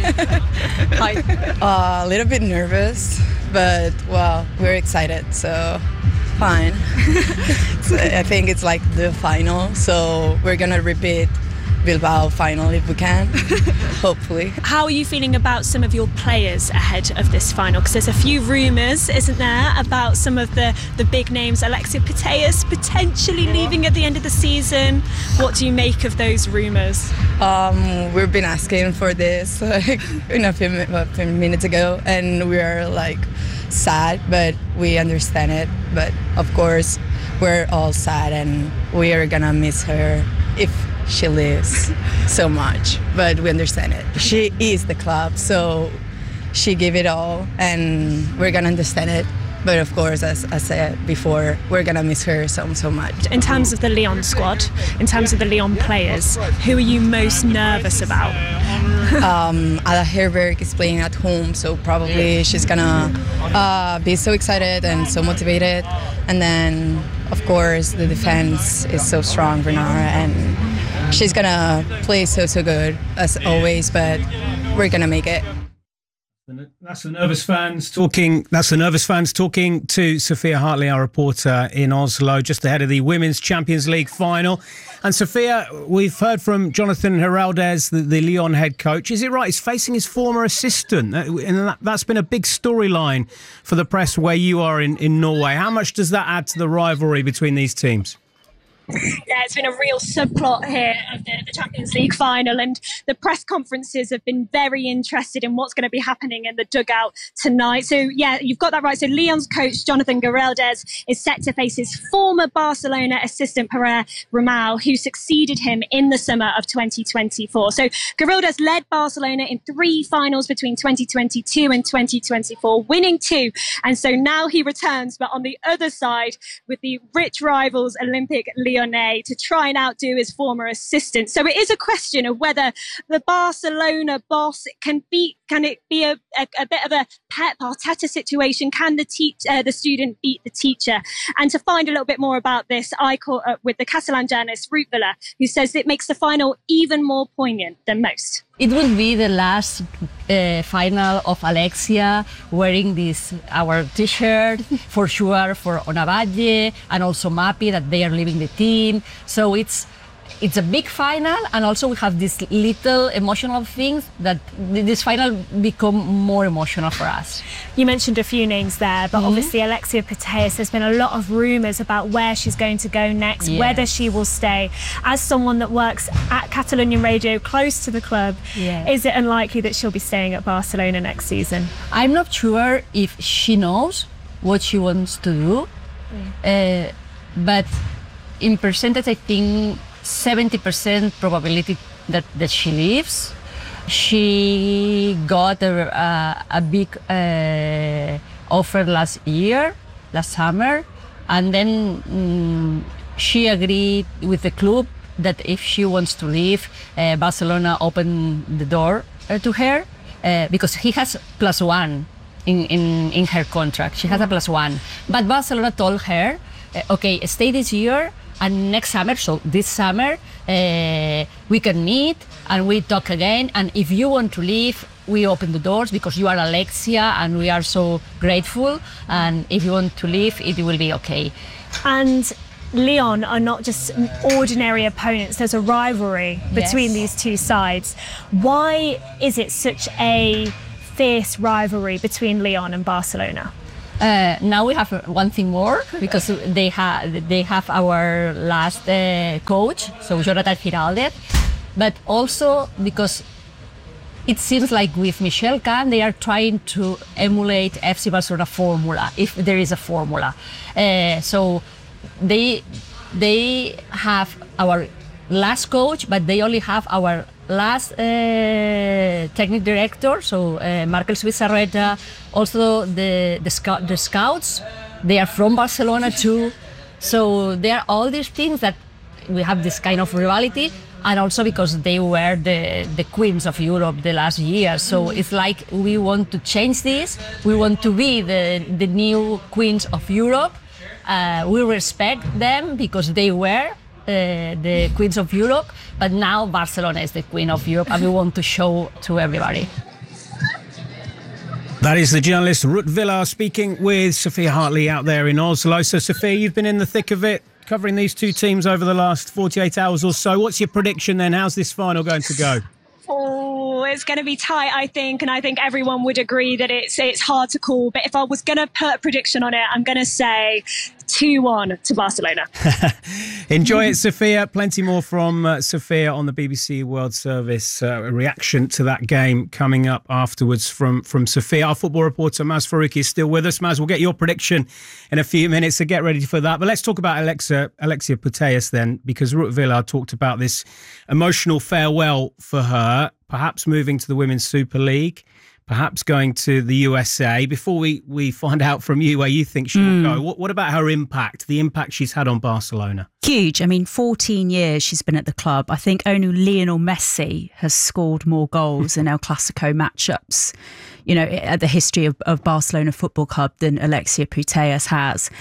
Hi. Uh, a little bit nervous, but well, we're excited, so fine. So I think it's like the final, so we're going to repeat Bilbao final if we can, hopefully. How are you feeling about some of your players ahead of this final? Because there's a few rumours, isn't there, about some of the, the big names, Alexia Putellas potentially leaving at the end of the season. What do you make of those rumours? Um, we've been asking for this like in a few, a few minutes ago, and we are like sad, but we understand it. But of course, we're all sad, and we are gonna miss her if she lives so much, but we understand it. She is the club, so she gave it all, and we're gonna understand it. But of course, as I said before, we're gonna miss her so, so much. In terms of the Lyon squad, in terms of the Lyon players, who are you most nervous about? um, Ada Herberg is playing at home, so probably she's gonna uh, be so excited and so motivated. And then, of course, the defense is so strong, Renara, and she's gonna play so, so good as always, but we're gonna make it. That's the nervous fans talking. That's the nervous fans talking to Sophia Hartley, our reporter in Oslo, just ahead of the Women's Champions League final. And Sophia, we've heard from Jonathan Heraldez, the, the Lyon head coach. Is it right? He's facing his former assistant, and that, that's been a big storyline for the press where you are in, in Norway. How much does that add to the rivalry between these teams? Yeah, it's been a real subplot here of the, the Champions League final, and the press conferences have been very interested in what's going to be happening in the dugout tonight. So yeah, you've got that right. So Lyon's coach Jonathan Geraldez is set to face his former Barcelona assistant Pierre Romao, who succeeded him in the summer of twenty twenty-four. So Geraldez led Barcelona in three finals between twenty twenty-two and twenty twenty-four, winning two, and so now he returns, but on the other side with the rich rivals Olympique Lyon to try and outdo his former assistant. So it is a question of whether the Barcelona boss can beat, can it be a, a, a bit of a Pep Arteta situation? Can the teach, uh, the student beat the teacher? And to find a little bit more about this, I caught up with the Catalan journalist Ruth Villa, who says it makes the final even more poignant than most. It will be the last uh, final of Alexia wearing this our t-shirt, for sure, for Ona Valle and also Mapi, that they are leaving the team. So it's it's a big final, and also we have these little emotional things that this final become more emotional for us. You mentioned a few names there, but mm-hmm. obviously Alexia Putellas, there's been a lot of rumours about where she's going to go next, yes. whether she will stay. As someone that works at Catalonian Radio close to the club, yes. is it unlikely that she'll be staying at Barcelona next season? I'm not sure if she knows what she wants to do, mm. uh, but in percentage, I think seventy percent probability that, that she leaves. She got a, a, a big uh, offer last year, last summer, and then um, she agreed with the club that if she wants to leave, uh, Barcelona opened the door uh, to her, uh, because he has plus one in, in, in her contract. She has a plus one. But Barcelona told her, uh, okay, stay this year, and next summer, so this summer, uh, we can meet and we talk again. And if you want to leave, we open the doors because you are Alexia and we are so grateful. And if you want to leave, it will be okay. And Lyon are not just ordinary opponents. There's a rivalry between yes. these two sides. Why is it such a fierce rivalry between Lyon and Barcelona? Uh, now we have one thing more because they have they have our last uh, coach, so Jonathan Giraldez, but also because it seems like with Michelle Kahn they are trying to emulate F C Barcelona formula, if there is a formula. Uh, so they they have our last coach, but they only have our last uh, technical director, so uh, Markel Zubizarreta, also the the, scout, the scouts, they are from Barcelona too. So there are all these things that we have this kind of rivalry, and also because they were the, the queens of Europe the last year. So mm. it's like we want to change this, we want to be the, the new queens of Europe. Uh, we respect them because they were Uh, the Queens of Europe, but now Barcelona is the Queen of Europe and we want to show to everybody. That is the journalist Ruth Villar speaking with Sophia Hartley out there in Oslo. So Sophia, you've been in the thick of it, covering these two teams over the last forty-eight hours or so. What's your prediction then? How's this final going to go? Oh, it's going to be tight, I think, and I think everyone would agree that it's it's hard to call. But if I was going to put a prediction on it, I'm going to say two one to Barcelona. Enjoy it, Sophia. Plenty more from uh, Sophia on the B B C World Service. Uh, a reaction to that game coming up afterwards from, from Sophia. Our football reporter, Maz Faruqi, is still with us. Maz, we'll get your prediction in a few minutes, so get ready for that. But let's talk about Alexia, Alexia Putellas then, because Ruth Villar talked about this emotional farewell for her, perhaps moving to the Women's Super League, perhaps going to the U S A. Before we, we find out from you where you think she mm. will go, what, what about her impact, the impact she's had on Barcelona? Huge. I mean, fourteen years she's been at the club. I think only Lionel Messi has scored more goals in El Clasico matchups, you know, at the history of, of Barcelona Football Club than Alexia Putellas has.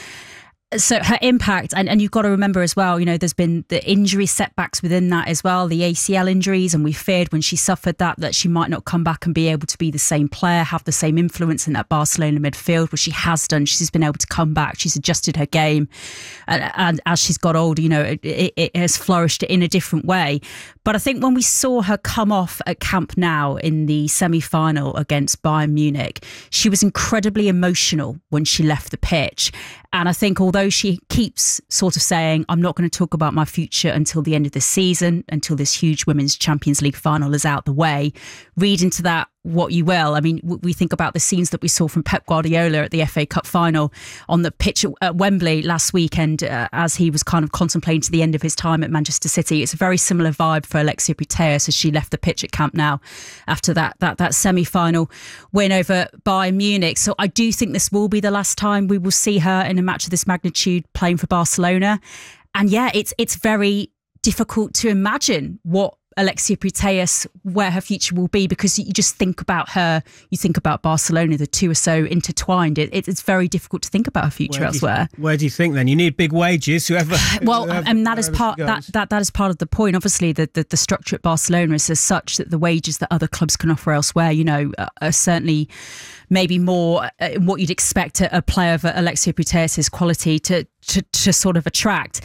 So her impact, and, and you've got to remember as well, you know, there's been the injury setbacks within that as well, the A C L injuries, and we feared when she suffered that, that she might not come back and be able to be the same player, have the same influence in that Barcelona midfield, which she has done. She's been able to come back. She's adjusted her game. And, and as she's got older, you know, it, it, it has flourished in a different way. But I think when we saw her come off at Camp Nou in the semi-final against Bayern Munich, she was incredibly emotional when she left the pitch. And I think although she keeps sort of saying, I'm not going to talk about my future until the end of the season, until this huge Women's Champions League final is out the way, read into that what you will. I mean, we think about the scenes that we saw from Pep Guardiola at the F A Cup final on the pitch at Wembley last weekend uh, as he was kind of contemplating the end of his time at Manchester City. It's a very similar vibe for Alexia Putellas as she left the pitch at Camp Nou after that that that semi-final win over Bayern Munich. So I do think this will be the last time we will see her in a match of this magnitude playing for Barcelona. And yeah, it's it's very difficult to imagine what Alexia Putellas, where her future will be, because you just think about her, you think about Barcelona, the two are so intertwined. It, it, it's very difficult to think about her future where elsewhere. You, where do you think then? You need big wages, whoever. Well, whoever, and that is part that, that that is part of the point. Obviously, the, the, the structure at Barcelona is as such that the wages that other clubs can offer elsewhere, you know, are certainly maybe more uh, what you'd expect a, a player of Alexia Putellas' quality to, to to sort of attract.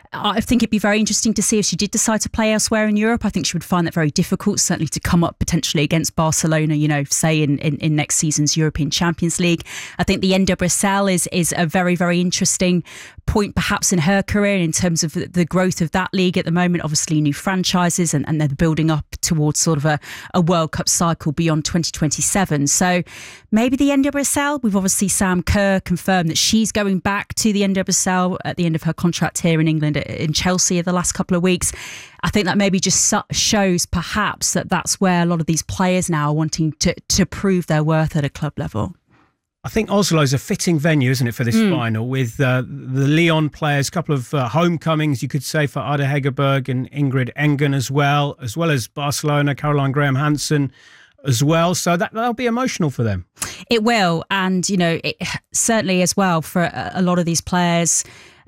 I think it'd be very interesting to see if she did decide to play elsewhere in Europe. I think she would find that very difficult, certainly to come up potentially against Barcelona, you know, say in, in, in next season's European Champions League. I think the N W S L is, is a very, very interesting point perhaps in her career in terms of the growth of that league at the moment. Obviously new franchises and, and they're building up towards sort of a, a World Cup cycle beyond twenty twenty-seven. So maybe the N W S L. We've obviously Sam Kerr confirmed that she's going back to the N W S L at the end of her contract here in England in Chelsea the last couple of weeks. I think that maybe just shows perhaps that that's where a lot of these players now are wanting to, to prove their worth at a club level. I think Oslo's a fitting venue, isn't it, for this mm. final, with uh, the Lyon players, a couple of uh, homecomings, you could say, for Ada Hegerberg and Ingrid Engen as well, as well as Barcelona, Caroline Graham-Hansen as well. So that, that'll be emotional for them. It will. And, you know, it, certainly as well for a, a lot of these players,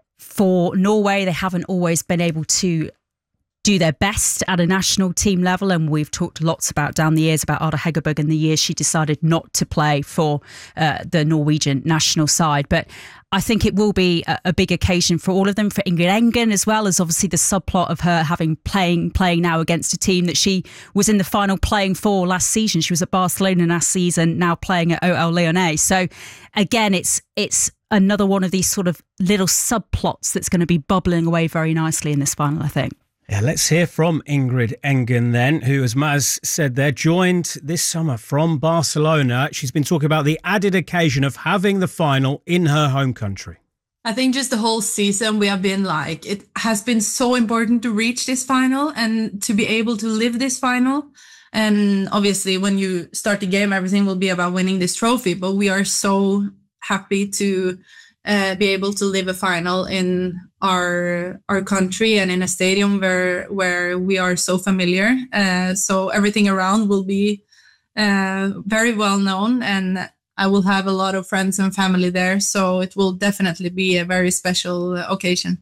for Norway, they haven't always been able to do their best at a national team level, and we've talked lots about down the years about Ada Hegerberg and the years she decided not to play for uh, the Norwegian national side. But I think it will be a, a big occasion for all of them, for Ingrid Engen as well, as obviously the subplot of her having playing playing now against a team that she was in the final playing for last season. She was at Barcelona last season, now playing at O L Lyonnais. So again, it's it's another one of these sort of little subplots that's going to be bubbling away very nicely in this final, I think. Yeah, let's hear from Ingrid Engen then, who, as Maz said there, joined this summer from Barcelona. She's been talking about the added occasion of having the final in her home country. I think just the whole season we have been like, it has been so important to reach this final and to be able to live this final. And obviously when you start the game, everything will be about winning this trophy, but we are so happy to uh, be able to live a final in our our country and in a stadium where where we are so familiar. Uh, so everything around will be uh, very well known, and I will have a lot of friends and family there. So it will definitely be a very special occasion.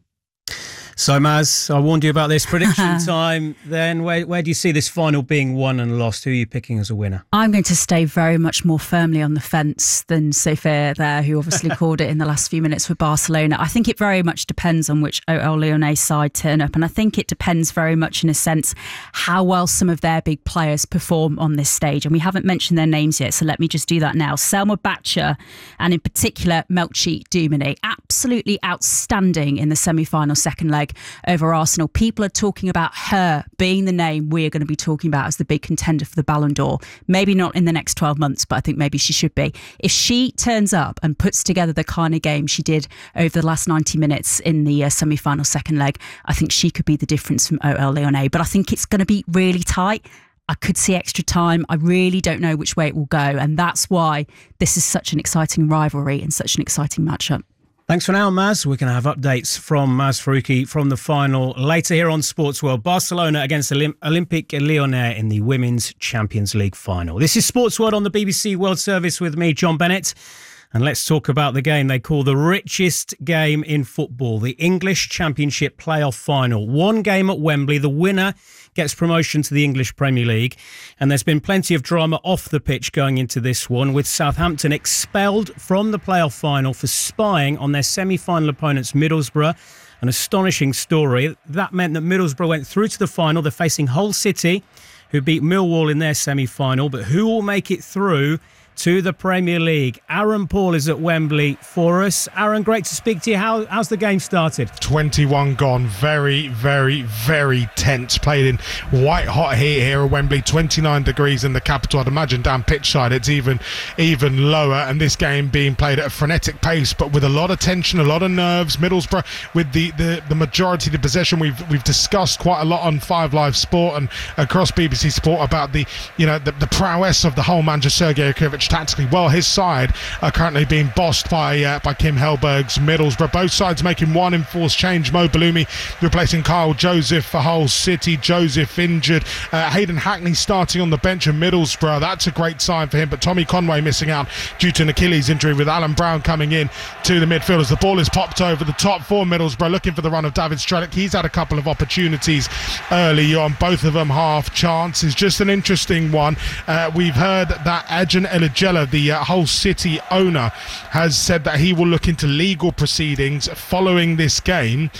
So Maz, I warned you about this. Prediction time then. Where, where do you see this final being won and lost? Who are you picking as a winner? I'm going to stay very much more firmly on the fence than Sophia there, who obviously called it in the last few minutes for Barcelona. I think it very much depends on which O L Lyonnais side turn up. And I think it depends very much, in a sense, how well some of their big players perform on this stage. And we haven't mentioned their names yet, so let me just do that now. Selma Bachar, and in particular, Melchi Dumini. Absolutely outstanding in the semi-final second leg over Arsenal. People are talking about her being the name we are going to be talking about as the big contender for the Ballon d'Or. Maybe not in the next twelve months, but I think maybe she should be. If she turns up and puts together the kind of game she did over the last ninety minutes in the uh, semi-final second leg, I think she could be the difference from O L Lyonnais. But I think it's going to be really tight. I could see extra time. I really don't know which way it will go. And that's why this is such an exciting rivalry and such an exciting matchup. Thanks for now, Maz. We're going to have updates from Maz Faruqi from the final later here on Sports World. Barcelona against Olymp- Olympique Lyonnais in the Women's Champions League final. This is Sports World on the B B C World Service with me, John Bennett. And let's talk about the game they call the richest game in football, the English Championship playoff final. One game at Wembley. The winner gets promotion to the English Premier League. And there's been plenty of drama off the pitch going into this one, with Southampton expelled from the playoff final for spying on their semi-final opponents, Middlesbrough. An astonishing story. That meant that Middlesbrough went through to the final. They're facing Hull City, who beat Millwall in their semi-final. But who will make it through to the Premier League? Aaron Paul is at Wembley for us. Aaron, great to speak to you. How, how's the game started? twenty-one gone. Very, very, very tense. Played in white hot heat here at Wembley. twenty-nine degrees in the capital. I'd imagine down pitch side it's even even lower. And this game being played at a frenetic pace, but with a lot of tension, a lot of nerves. Middlesbrough with the, the, the majority of the possession. We've we've discussed quite a lot on Five Live Sport and across B B C Sport about the you know the, the prowess of the whole manager Sergei Yakovlevich tactically. Well, his side are currently being bossed by uh, by Kim Hellberg's Middlesbrough. Both sides making one enforced change. Mo Balumi replacing Kyle Joseph for Hull City. Joseph injured. Uh, Hayden Hackney starting on the bench of Middlesbrough. That's a great sign for him. But Tommy Conway missing out due to an Achilles injury, with Alan Brown coming in to the midfielders. The ball is popped over the top for Middlesbrough, looking for the run of David Strelic. He's had a couple of opportunities early on, both of them half chances. Just an interesting one. Uh, we've heard that Adjan Eligella, the uh, Hull City owner, has said that he will look into legal proceedings following this game.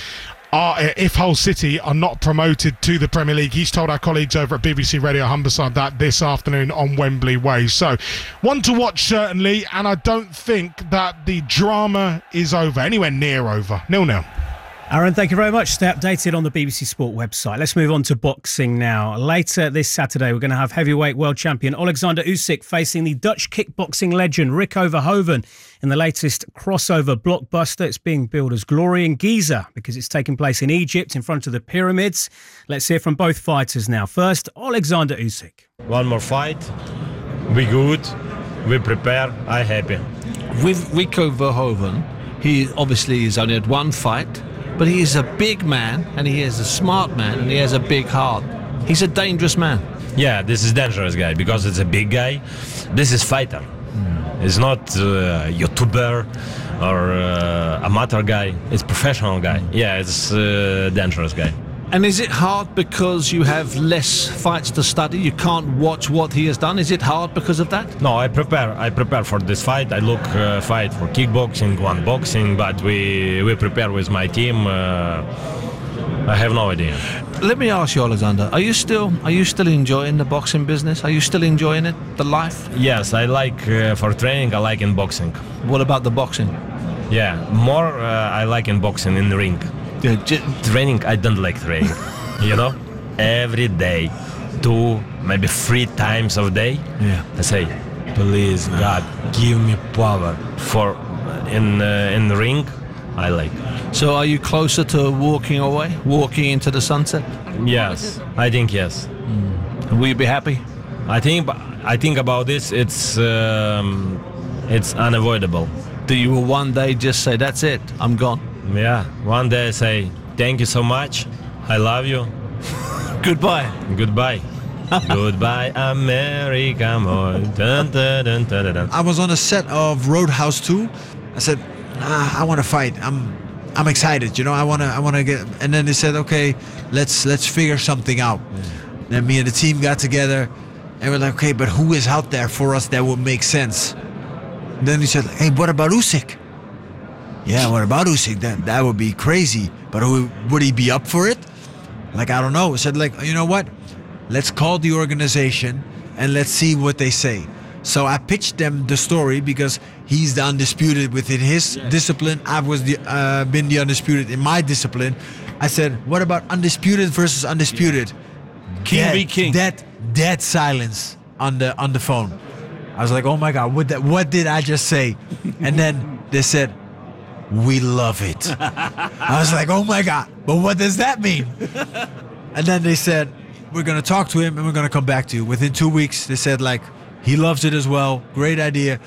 are, if Hull City are not promoted to the Premier League. He's told our colleagues over at B B C Radio Humberside that this afternoon on Wembley Way. So, one to watch certainly, and I don't think that the drama is over, anywhere near over. nil nil. Aaron, thank you very much. Stay updated on the B B C Sport website. Let's move on to boxing now. Later this Saturday, we're going to have heavyweight world champion Alexander Usyk facing the Dutch kickboxing legend Rico Verhoeven in the latest crossover blockbuster. It's being billed as Glory in Giza because it's taking place in Egypt in front of the pyramids. Let's hear from both fighters now. First, Alexander Usyk. One more fight. We good. We prepare. I happy. With Rico Verhoeven, he obviously has only had one fight. But he is a big man, and he is a smart man, and he has a big heart. He's a dangerous man. Yeah, this is dangerous guy because it's a big guy. This is fighter. Mm. It's not uh, YouTuber or uh, amateur guy. It's professional guy. Yeah, it's a dangerous guy. And is it hard because you have less fights to study? You can't watch what he has done? Is it hard because of that? No, I prepare. I prepare for this fight. I look uh, fight for kickboxing, one boxing, but we we prepare with my team. Uh, I have no idea. Let me ask you, Alexander. Are you still are you still enjoying the boxing business? Are you still enjoying it, the life? Yes, I like uh, for training. I like in boxing. What about the boxing? Yeah, more uh, I like in boxing in the ring. Yeah, j- training, I don't like training. You know, every day, two, maybe three times a day. Yeah. I say, please, God, give me power. For in uh, in the ring, I like. So, are you closer to walking away, walking into the sunset? Yes, I think yes. Mm. Will you be happy? I think. I think about this. It's um, it's unavoidable. Do you will one day just say, "That's it, I'm gone"? Yeah, one day I say, thank you so much, I love you. Goodbye. Goodbye. Goodbye, America. Dun, dun, dun, dun, dun. I was on a set of Roadhouse two. I said, ah, I want to fight. I'm I'm excited, you know, I want to I want to get. And then they said, okay, let's let's figure something out. Yeah. Then me and the team got together and we're like, okay, but who is out there for us that would make sense? And then he said, hey, what about Usyk? Yeah, what about Usyk? That, that would be crazy. But who, would he be up for it? Like, I don't know. I said, like, you know what? Let's call the organization and let's see what they say. So I pitched them the story because he's the undisputed within his yes. discipline. I was the uh, been the undisputed in my discipline. I said, what about undisputed versus undisputed? Yeah. King dead, v king. Dead, dead silence on the on the phone. I was like, oh my God, what, that, what did I just say? And then they said, we love it. I was like, oh my God, but what does that mean? And then they said, we're going to talk to him and we're going to come back to you. Within two weeks, they said, like, he loves it as well. Great idea.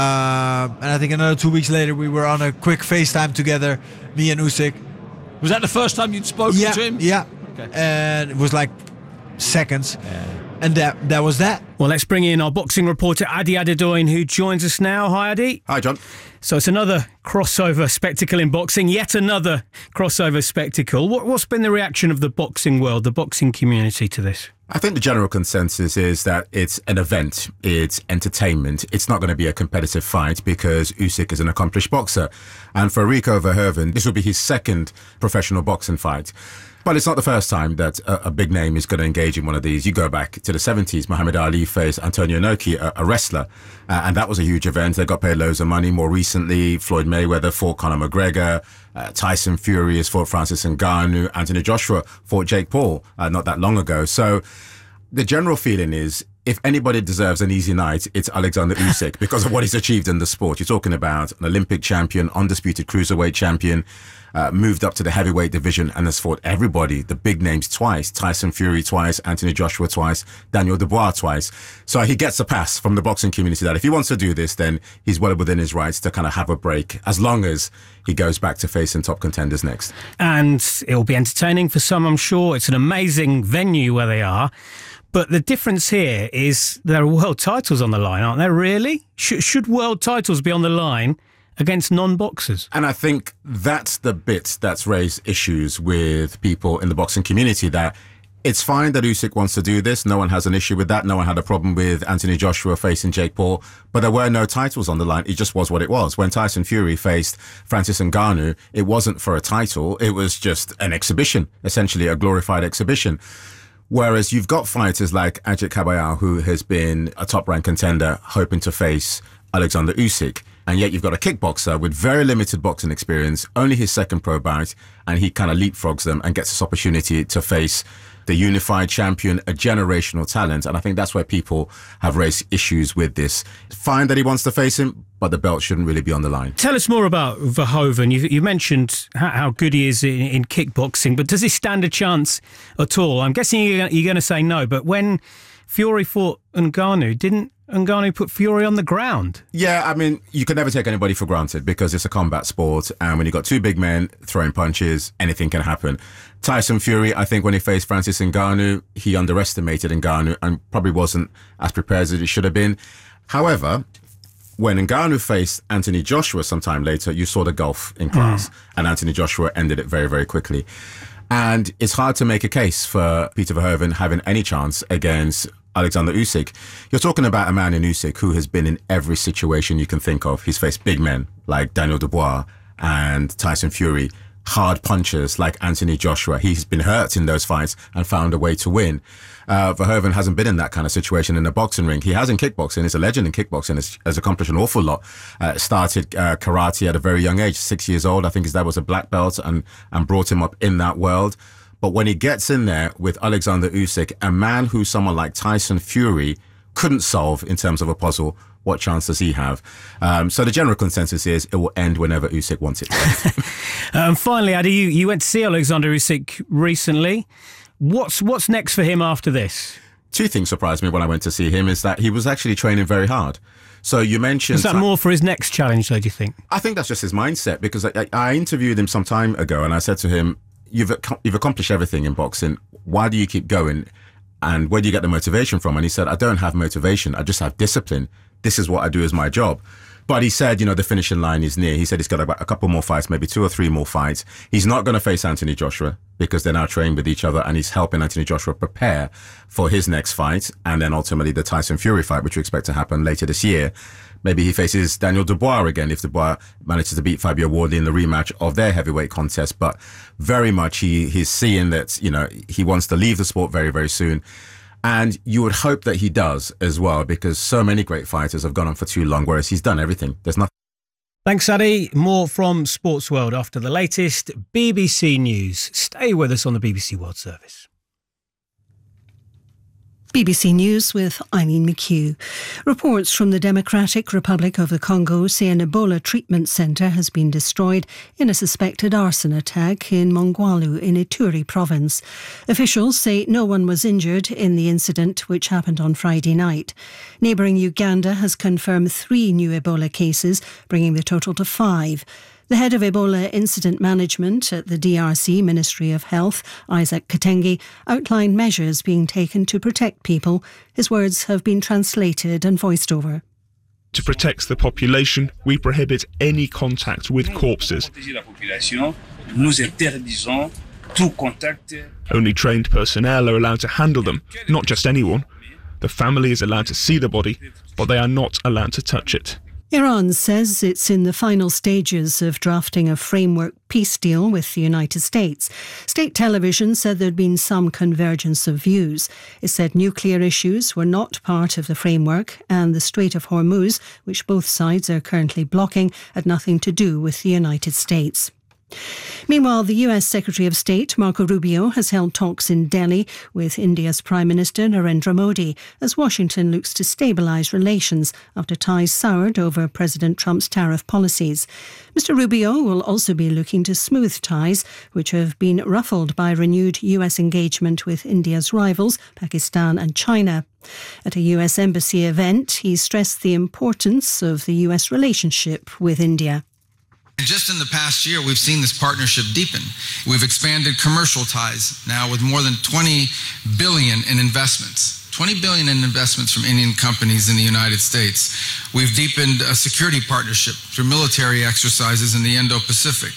Uh, and I think another two weeks later, we were on a quick FaceTime together, me and Usyk. Was that the first time you'd spoken yeah, to him? Yeah. Okay. And it was like seconds. Yeah. And that that was that. Well, let's bring in our boxing reporter, Adi Adedoyin, who joins us now. Hi, Adi. Hi, John. So it's another crossover spectacle in boxing, yet another crossover spectacle. What, what's been the reaction of the boxing world, the boxing community to this? I think the general consensus is that it's an event, it's entertainment. It's not going to be a competitive fight because Usyk is an accomplished boxer. And for Rico Verhoeven, this will be his second professional boxing fight. But it's not the first time that a, a big name is going to engage in one of these. You go back to the seventies, Muhammad Ali faced Antonio Inoki, a, a wrestler, uh, and that was a huge event. They got paid loads of money. More recently, Floyd Mayweather fought Conor McGregor, uh, Tyson Fury has fought Francis Ngannou, Anthony Joshua fought Jake Paul uh, not that long ago. So the general feeling is, if anybody deserves an easy night, it's Alexander Usyk because of what he's achieved in the sport. You're talking about an Olympic champion, undisputed cruiserweight champion, uh, moved up to the heavyweight division and has fought everybody, the big names twice, Tyson Fury twice, Anthony Joshua twice, Daniel Dubois twice. So he gets a pass from the boxing community that if he wants to do this, then he's well within his rights to kind of have a break, as long as he goes back to facing top contenders next. And it'll be entertaining for some, I'm sure. It's an amazing venue where they are. But the difference here is there are world titles on the line, aren't there, really? Should, should world titles be on the line against non-boxers? And I think that's the bit that's raised issues with people in the boxing community, that It's fine that Usyk wants to do this. No one has an issue with that. No one had a problem with Anthony Joshua facing Jake Paul. But there were no titles on the line. It just was what it was. When Tyson Fury faced Francis Ngannou, it wasn't for a title. It was just an exhibition, essentially a glorified exhibition. Whereas you've got fighters like Ajit Kabayal, who has been a top-ranked contender, hoping to face Alexander Usyk. And yet you've got a kickboxer with very limited boxing experience, only his second pro bout, and he kind of leapfrogs them and gets this opportunity to face the unified champion, a generational talent. And I think that's where people have raised issues with this. Fine that he wants to face him, but the belt shouldn't really be on the line. Tell us more about Verhoeven. You, you mentioned how, how good he is in, in kickboxing, but does he stand a chance at all? I'm guessing you're, you're going to say no, but when Fury fought Ngannou, didn't Ngannou put Fury on the ground? Yeah, I mean, you can never take anybody for granted because it's a combat sport, and when you've got two big men throwing punches, anything can happen. Tyson Fury, I think when he faced Francis Ngannou, he underestimated Ngannou and probably wasn't as prepared as he should have been. However, when Ngannou faced Anthony Joshua sometime later, you saw the gulf in class, mm. and Anthony Joshua ended it very, very quickly. And it's hard to make a case for Peter Verhoeven having any chance against Alexander Usyk. You're talking about a man in Usyk who has been in every situation you can think of. He's faced big men like Daniel Dubois and Tyson Fury, hard punchers like Anthony Joshua. He's been hurt in those fights and found a way to win. Uh, Verhoeven hasn't been in that kind of situation in a boxing ring. He has in kickboxing. He's a legend in kickboxing. Has, has accomplished an awful lot. Uh, started uh, karate at a very young age, six years old. I think his dad was a black belt and, and brought him up in that world. But when he gets in there with Alexander Usyk, a man who someone like Tyson Fury couldn't solve in terms of a puzzle, what chance does he have? Um, so the general consensus is it will end whenever Usyk wants it. um, finally, Adi, you, you went to see Alexander Usyk recently. What's what's next for him after this? Two things surprised me when I went to see him is that he was actually training very hard. So you mentioned... Is that more for his next challenge, though, do you think? I think that's just his mindset, because I, I interviewed him some time ago and I said to him, You've you've accomplished everything in boxing. Why do you keep going? And where do you get the motivation from? And he said, I don't have motivation. I just have discipline. This is what I do as my job. But he said, you know, the finishing line is near. He said he's got about a couple more fights, maybe two or three more fights. He's not going to face Anthony Joshua because they're now trained with each other, and he's helping Anthony Joshua prepare for his next fight. And then ultimately the Tyson Fury fight, which we expect to happen later this year. Maybe he faces Daniel Dubois again if Dubois manages to beat Fabio Wardley in the rematch of their heavyweight contest. But very much he he's seeing that, you know, he wants to leave the sport very, very soon. And you would hope that he does as well, because so many great fighters have gone on for too long, whereas he's done everything. There's nothing. Thanks, Adi. More from Sports World after the latest B B C News. Stay with us on the B B C World Service. B B C News with Eileen McHugh. Reports from the Democratic Republic of the Congo say an Ebola treatment centre has been destroyed in a suspected arson attack in Mongwalu in Ituri province. Officials say no one was injured in the incident, which happened on Friday night. Neighbouring Uganda has confirmed three new Ebola cases, bringing the total to five. The head of Ebola Incident Management at the D R C Ministry of Health, Isaac Katengi, outlined measures being taken to protect people. His words have been translated and voiced over. To protect the population, we prohibit any contact with corpses. Only trained personnel are allowed to handle them, not just anyone. The family is allowed to see the body, but they are not allowed to touch it. Iran says it's in the final stages of drafting a framework peace deal with the United States. State television said there'd been some convergence of views. It said nuclear issues were not part of the framework, and the Strait of Hormuz, which both sides are currently blocking, had nothing to do with the United States. Meanwhile, the U S Secretary of State, Marco Rubio, has held talks in Delhi with India's Prime Minister Narendra Modi as Washington looks to stabilise relations after ties soured over President Trump's tariff policies. Mister Rubio will also be looking to smooth ties, which have been ruffled by renewed U S engagement with India's rivals, Pakistan and China. At a U S embassy event, he stressed the importance of the U S relationship with India. And just in the past year, we've seen this partnership deepen. We've expanded commercial ties now with more than twenty billion dollars in investments. twenty billion dollars in investments from Indian companies in the United States. We've deepened a security partnership through military exercises in the Indo-Pacific.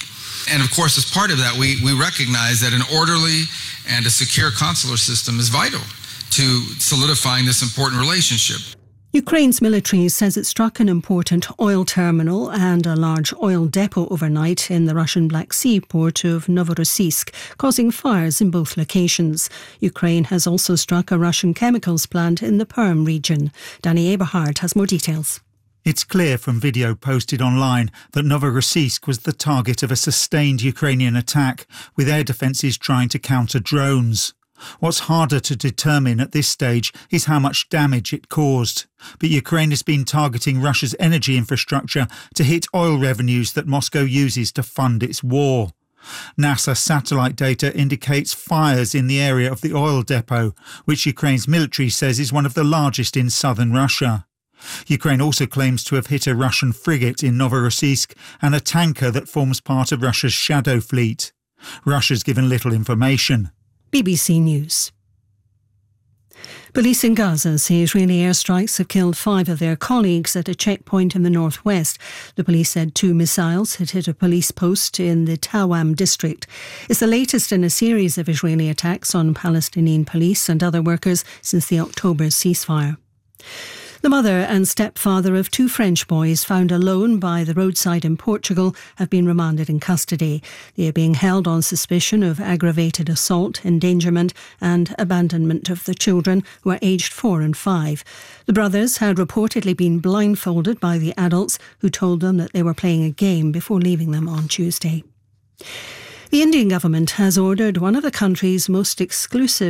And of course, as part of that, we, we recognize that an orderly and a secure consular system is vital to solidifying this important relationship. Ukraine's military says it struck an important oil terminal and a large oil depot overnight in the Russian Black Sea port of Novorossiysk, causing fires in both locations. Ukraine has also struck a Russian chemicals plant in the Perm region. Danny Eberhard has more details. It's clear from video posted online that Novorossiysk was the target of a sustained Ukrainian attack, with air defences trying to counter drones. What's harder to determine at this stage is how much damage it caused. But Ukraine has been targeting Russia's energy infrastructure to hit oil revenues that Moscow uses to fund its war. NASA satellite data indicates fires in the area of the oil depot, which Ukraine's military says is one of the largest in southern Russia. Ukraine also claims to have hit a Russian frigate in Novorossiysk and a tanker that forms part of Russia's Shadow Fleet. Russia's given little information. B B C News. Police in Gaza say Israeli airstrikes have killed five of their colleagues at a checkpoint in the northwest. The police said two missiles had hit a police post in the Tawam district. It's the latest in a series of Israeli attacks on Palestinian police and other workers since the October ceasefire. The mother and stepfather of two French boys found alone by the roadside in Portugal have been remanded in custody. They are being held on suspicion of aggravated assault, endangerment and abandonment of the children, who are aged four and five. The brothers had reportedly been blindfolded by the adults, who told them that they were playing a game before leaving them on Tuesday. The Indian government has ordered one of the country's most exclusive